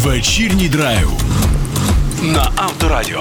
Вечірній драйв на Авторадіо.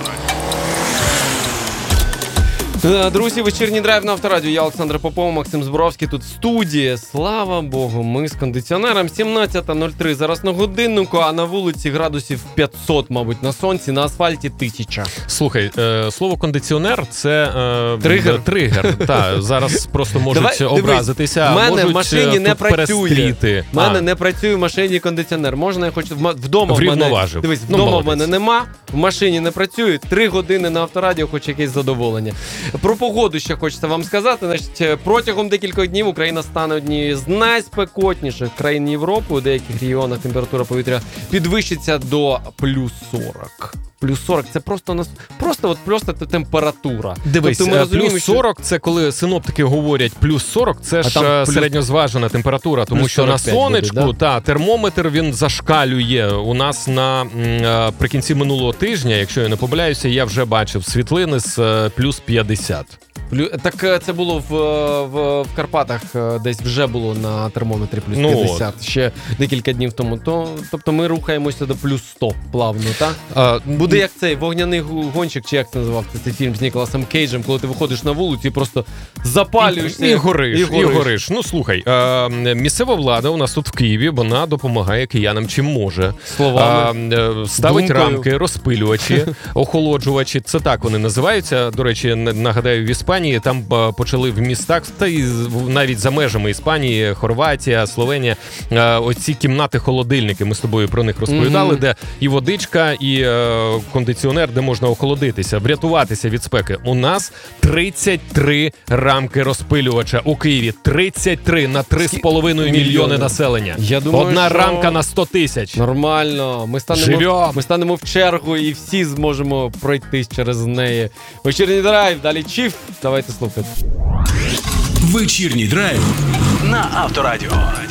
Друзі, вечірній драйв на Авторадіо. Я Олександр Попов, Максим Зборовський тут в студії. Слава Богу, ми з кондиціонером. 17:03 зараз на годиннику, а на вулиці градусів 500, мабуть, на сонці, на асфальті 1000. Слухай, слово кондиціонер – це Тригер. Так, зараз просто можуть образитися, в мене можуть в машині не працює. В мене не працює в машині кондиціонер. Можна я хочу вдома врівноважив. Дивись, вдома в мене нема, в машині не працює. 3 години на Авторадіо, хоч якесь задоволення. Про погоду ще хочеться вам сказати. Значить, протягом декількох днів Україна стане однією з найспекотніших країн Європи. У деяких регіонах температура повітря підвищиться до плюс 40. Плюс 40 – це просто температура. Дивись, тобто плюс 40 – це коли синоптики говорять плюс 40, це ж середньозважена температура, тому що на сонечку буде, да? Термометр він зашкалює. У нас наприкінці минулого тижня, якщо я не помиляюся, я вже бачив світлини з плюс 50. Так це було в Карпатах, десь вже було на термометрі плюс 50, ще декілька днів тому. Тобто ми рухаємося до плюс 100 плавно, так? Буде як цей «Вогняний гонщик», чи як це називався цей фільм з Ніколасом Кейджем, коли ти виходиш на вулицю і просто запалюєшся. І гориш. Ну, слухай, місцева влада у нас тут в Києві, вона допомагає киянам чим може. Словами. Ставить думкою. рамки, розпилювачі, охолоджувачі. Це так вони називаються. До речі, нагадаю, в Іспанії там почали в містах, та й навіть за межами Іспанії, Хорватія, Словенія, оці кімнати-холодильники, ми з тобою про них розповідали, де і водичка, і кондиціонер, де можна охолодитися, врятуватися від спеки. У нас 33 рамки розпилювача у Києві. 33 на 3,5 мільйони населення. Я думаю, одна що рамка на 100 тисяч. Нормально. Ми станемо в чергу і всі зможемо пройтись через неї. Вечірній драйв, далі Чіф. Давайте слухати. Вечірній драйв на Авторадіо.